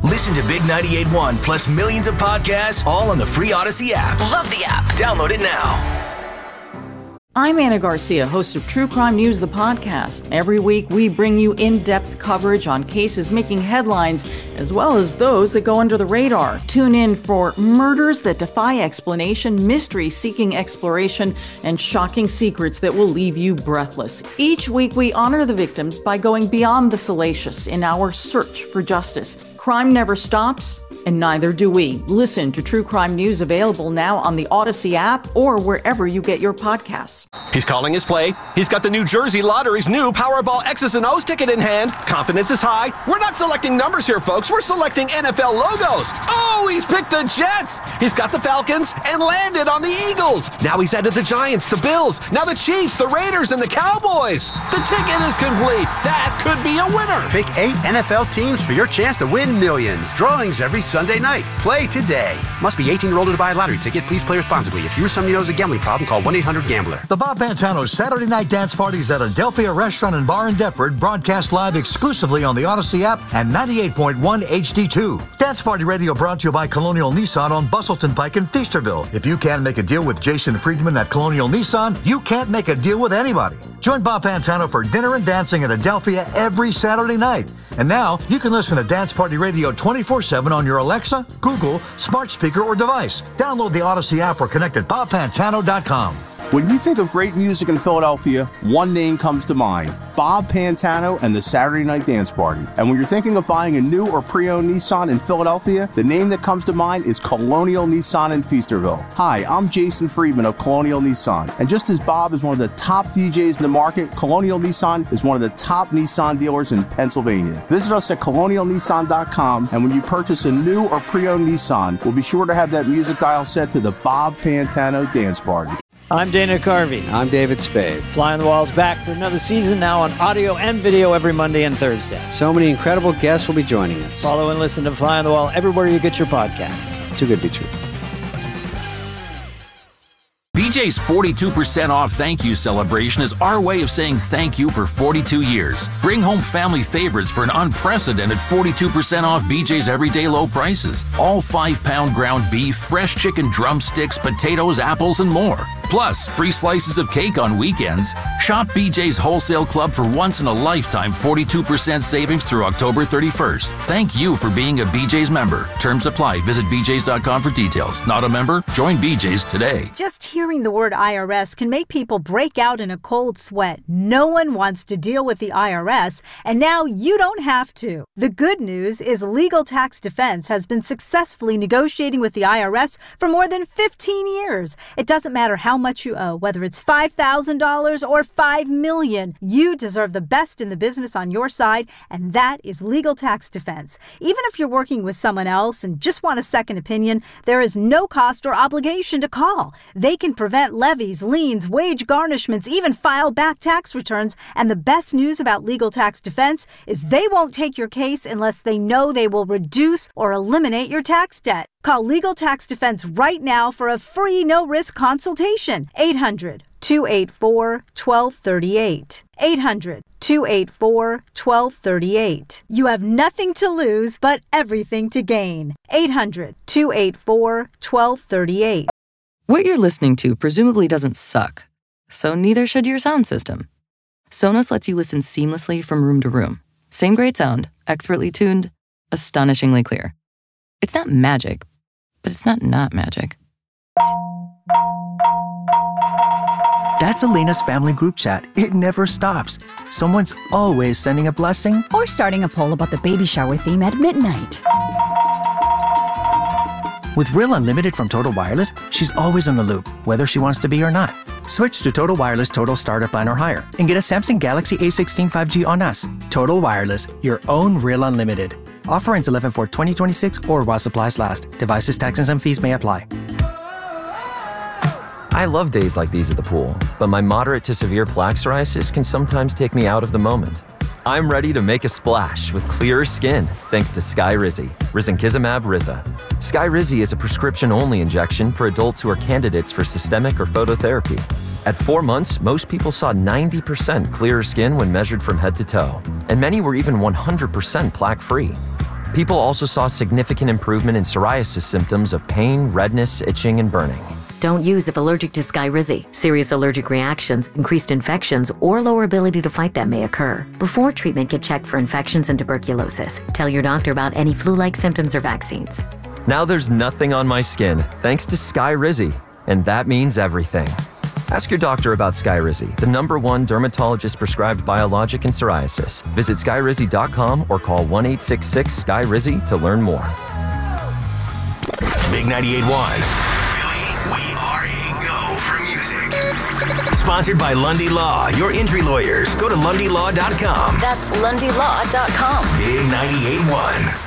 Listen to Big 98.1 plus millions of podcasts all on the free Odyssey app. Love the app. Download it now. I'm Anna Garcia, host of True Crime News, the podcast. Every week, we bring you in-depth coverage on cases making headlines, as well as those that go under the radar. Tune in for murders that defy explanation, mysteries seeking exploration, and shocking secrets that will leave you breathless. Each week, we honor the victims by going beyond the salacious in our search for justice. Crime never stops, and neither do we. Listen to True Crime News, available now on the Odyssey app or wherever you get your podcasts. He's calling his play. He's got the New Jersey Lottery's new Powerball X's and O's ticket in hand. Confidence is high. We're not selecting numbers here, folks. We're selecting NFL logos. Oh, he's picked the Jets. He's got the Falcons and landed on the Eagles. Now he's added the Giants, the Bills, now the Chiefs, the Raiders, and the Cowboys. The ticket is complete. That could be a winner. Pick 8 NFL teams for your chance to win millions. Drawings every Sunday night. Play today. Must be 18 or older to buy a lottery ticket. Please play responsibly. If you or somebody knows a gambling problem, call 1-800-GAMBLER. The Bob Pantano Saturday Night Dance Parties at Adelphia Restaurant and Bar in Deptford broadcast live exclusively on the Odyssey app and 98.1 HD2. Dance Party Radio brought to you by Colonial Nissan on Bustleton Pike in Feasterville. If you can't make a deal with Jason Friedman at Colonial Nissan, you can't make a deal with anybody. Join Bob Pantano for dinner and dancing at Adelphia every Saturday night. And now you can listen to Dance Party Radio 24/7 on your Alexa, Google, smart speaker, or device. Download the Odyssey app or connect at bobpantano.com. When you think of great music in Philadelphia, one name comes to mind: Bob Pantano and the Saturday Night Dance Party. And when you're thinking of buying a new or pre-owned Nissan in Philadelphia, the name that comes to mind is Colonial Nissan in Feasterville. Hi, I'm Jason Friedman of Colonial Nissan. And just as Bob is one of the top DJs in the market, Colonial Nissan is one of the top Nissan dealers in Pennsylvania. Visit us at colonialnissan.com, and when you purchase a new or pre-owned Nissan, we'll be sure to have that music dial set to the Bob Pantano Dance Party. I'm Dana Carvey. I'm David Spade. Fly on the Wall's back for another season, now on audio and video every Monday and Thursday. So many incredible guests will be joining us. Follow and listen to Fly on the Wall everywhere you get your podcasts. Too good to be true. BJ's 42% off thank you celebration is our way of saying thank you for 42 years. Bring home family favorites for an unprecedented 42% off BJ's everyday low prices. All 5-pound ground beef, fresh chicken drumsticks, potatoes, apples, and more. Plus, free slices of cake on weekends. Shop BJ's Wholesale Club for once-in-a-lifetime 42% savings through October 31st. Thank you for being a BJ's member. Terms apply. Visit bjs.com for details. Not a member? Join BJ's today. Just hearing the word IRS can make people break out in a cold sweat. No one wants to deal with the IRS, and now you don't have to. The good news is Legal Tax Defense has been successfully negotiating with the IRS for more than 15 years. It doesn't matter how much you owe, whether it's $5,000 or $5 million. You deserve the best in the business on your side, and that is Legal Tax Defense. Even if you're working with someone else and just want a second opinion, there is no cost or obligation to call. They can prevent levies, liens, wage garnishments, even file back tax returns. And the best news about Legal Tax Defense is they won't take your case unless they know they will reduce or eliminate your tax debt. Call Legal Tax Defense right now for a free no-risk consultation. 800-284-1238. 800-284-1238. You have nothing to lose but everything to gain. 800-284-1238. What you're listening to presumably doesn't suck, so neither should your sound system. Sonos lets you listen seamlessly from room to room. Same great sound, expertly tuned, astonishingly clear. It's not magic, but it's not magic. That's Elena's family group chat. It never stops. Someone's always sending a blessing or starting a poll about the baby shower theme at midnight. With Real Unlimited from Total Wireless, she's always on the loop, whether she wants to be or not. Switch to Total Wireless Total Starter Plan or higher and get a Samsung Galaxy A16 5G on us. Total Wireless, your own Real Unlimited. Offer ends 11/4/2026 or while supplies last. Devices, taxes, and fees may apply. I love days like these at the pool, but my moderate to severe plaque psoriasis can sometimes take me out of the moment. I'm ready to make a splash with clearer skin thanks to Skyrizi, risankizumab Riza. Skyrizi is a prescription-only injection for adults who are candidates for systemic or phototherapy. At 4 months, most people saw 90% clearer skin when measured from head to toe, and many were even 100% plaque-free. People also saw significant improvement in psoriasis symptoms of pain, redness, itching, and burning. Don't use if allergic to Skyrizi. Serious allergic reactions, increased infections, or lower ability to fight them may occur. Before treatment, get checked for infections and tuberculosis. Tell your doctor about any flu-like symptoms or vaccines. Now there's nothing on my skin, thanks to Skyrizi, and that means everything. Ask your doctor about Skyrizi, the #1 dermatologist-prescribed biologic in psoriasis. Visit Skyrizi.com or call 1-866-SKY-RIZZI to learn more. Big 98.1. We are a go for music. Sponsored by Lundy Law, your injury lawyers. Go to LundyLaw.com. That's LundyLaw.com. Big 98.1.